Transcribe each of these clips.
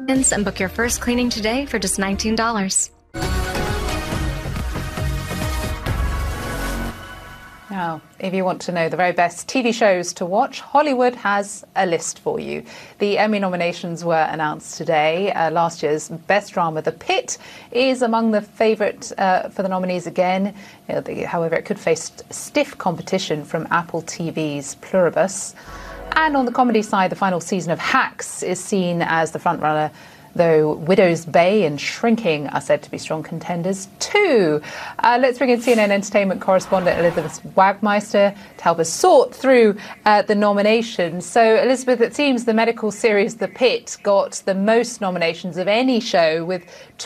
And book your first cleaning today for just $19. Now, if you want to know the very best TV shows to watch, Hollywood has a list for you. The Emmy nominations were announced today. Last year's best drama, The Pitt, is among the favourite for the nominees again. However, it could face stiff competition from Apple TV's Pluribus. And on the comedy side, the final season of Hacks is seen as the frontrunner, though Widow's Bay and Shrinking are said to be strong contenders too. Let's bring in CNN entertainment correspondent Elizabeth Wagmeister to help us sort through the nominations. So, Elizabeth, it seems the medical series The Pitt got the most nominations of any show, with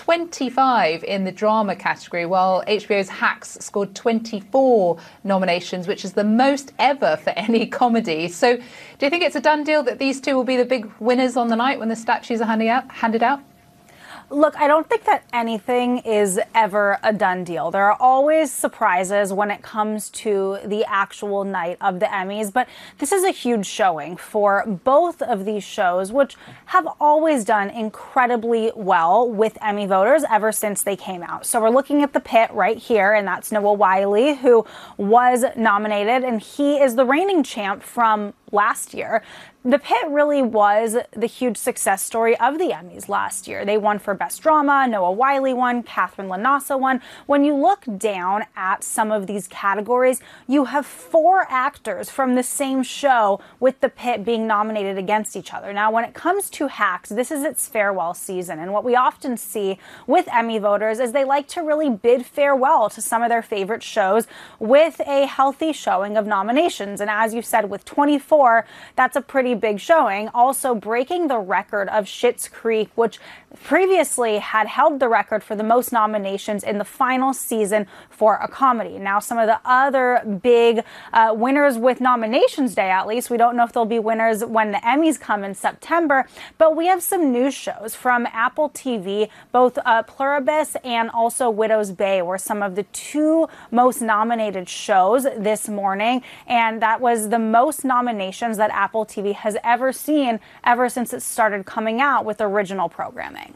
25 in the drama category, while HBO's Hacks scored 24 nominations, which is the most ever for any comedy. So, do you think it's a done deal that these two will be the big winners on the night when the statues are handed out? Look, I don't think that anything is ever a done deal. There are always surprises when it comes to the actual night of the Emmys, but this is a huge showing for both of these shows, which have always done incredibly well with Emmy voters ever since they came out. So we're looking at The Pitt right here, and that's Noah Wyle, who was nominated, and he is the reigning champ from last year. The Pitt really was the huge success story of the Emmys last year. They won for Best Drama, Noah Wyle won, Catherine LaNasa won. When you look down at some of these categories, you have 4 actors from the same show with The Pitt being nominated against each other. Now, when it comes to Hacks, this is its farewell season. And what we often see with Emmy voters is they like to really bid farewell to some of their favorite shows with a healthy showing of nominations. And as you said, with 24, that's a pretty big showing, also breaking the record of Schitt's Creek, which previously had held the record for the most nominations in the final season for a comedy. Now, some of the other big winners with nominations day, at least, we don't know if there'll be winners when the Emmys come in September, but we have some news shows from Apple TV, both Pluribus and also Widow's Bay were some of the 2 most nominated shows this morning, and that was the most nominations that Apple TV has ever seen ever since it started coming out with original programming.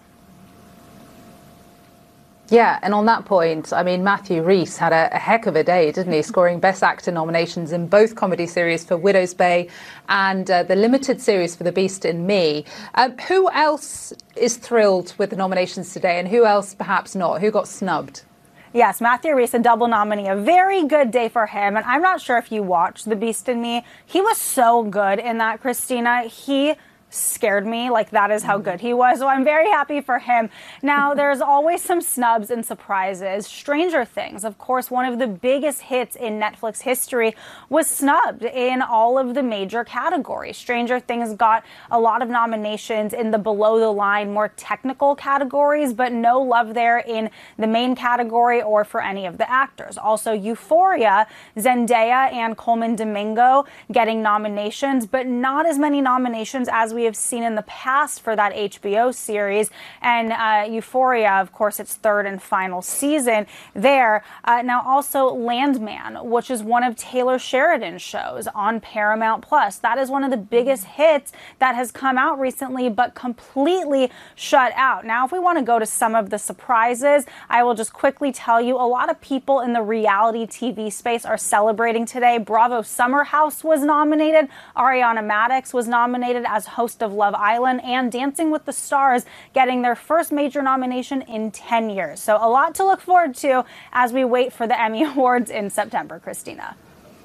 Yeah, and on that point, I mean, Matthew Rhys had a heck of a day, didn't he? Scoring Best Actor nominations in both comedy series for Widow's Bay and the limited series for The Beast in Me. Who else is thrilled with the nominations today, and who else perhaps not? Who got snubbed? Yes, Matthew Rhys, a double nominee, a very good day for him. And I'm not sure if you watched The Beast in Me. He was so good in that, Christina. He scared me. Like, that is how good he was. So I'm very happy for him. Now, there's always some snubs and surprises. Stranger Things, of course, one of the biggest hits in Netflix history, was snubbed in all of the major categories. Stranger Things got a lot of nominations in the below the line, more technical categories, but no love there in the main category or for any of the actors. Also, Euphoria, Zendaya and Coleman Domingo getting nominations, but not as many nominations as we have seen in the past for that HBO series. And Euphoria, of course, its 3rd and final season there. Now also Landman, which is one of Taylor Sheridan's shows on Paramount Plus. That is one of the biggest hits that has come out recently, but completely shut out. Now, if we want to go to some of the surprises, I will just quickly tell you, a lot of people in the reality TV space are celebrating today. Bravo Summer House was nominated. Ariana Madix was nominated as host of Love Island, and Dancing with the Stars getting their first major nomination in 10 years. So a lot to look forward to as we wait for the Emmy Awards in September, Christina.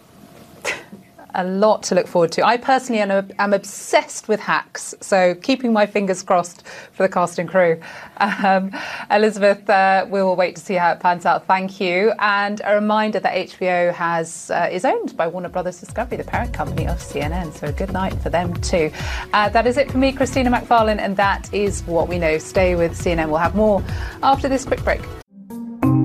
A lot to look forward to. I personally am obsessed with Hacks, so keeping my fingers crossed for the cast and crew. Elizabeth, we will wait to see how it pans out. Thank you. And a reminder that HBO is owned by Warner Brothers Discovery, the parent company of CNN, so a good night for them too. That is it for me, Christina McFarlane, and that is what we know. Stay with CNN. We'll have more after this quick break.